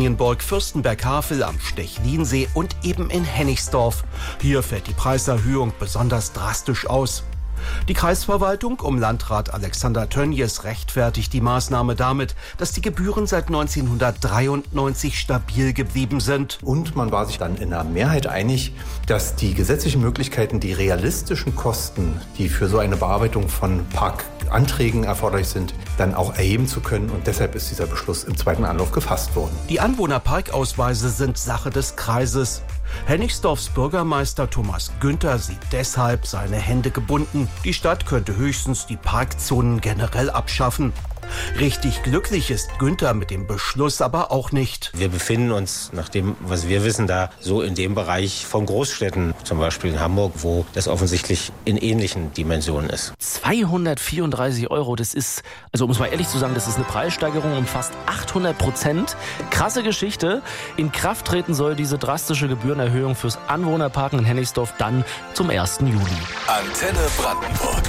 Marienburg, Fürstenberg-Havel am Stechlinsee und eben in Hennigsdorf. Hier fällt die Preiserhöhung besonders drastisch aus. Die Kreisverwaltung um Landrat Alexander Tönjes rechtfertigt die Maßnahme damit, dass die Gebühren seit 1993 stabil geblieben sind. Und man war sich dann in der Mehrheit einig, dass die gesetzlichen Möglichkeiten, die realistischen Kosten, die für so eine Bearbeitung von Parkanträgen erforderlich sind, dann auch erheben zu können. Und deshalb ist dieser Beschluss im zweiten Anlauf gefasst worden. Die Anwohnerparkausweise sind Sache des Kreises. Hennigsdorfs Bürgermeister Thomas Günther sieht deshalb seine Hände gebunden. Die Stadt könnte höchstens die Parkzonen generell abschaffen. Richtig glücklich ist Günther mit dem Beschluss aber auch nicht. Wir befinden uns, nach dem, was wir wissen, da so in dem Bereich von Großstädten, zum Beispiel in Hamburg, wo das offensichtlich in ähnlichen Dimensionen ist. 234 €, das ist, also um es mal ehrlich zu sagen, das ist eine Preissteigerung um fast 800%. Krasse Geschichte. In Kraft treten soll diese drastische Gebührenerhöhung fürs Anwohnerparken in Hennigsdorf dann zum 1. Juli. Antenne Brandenburg.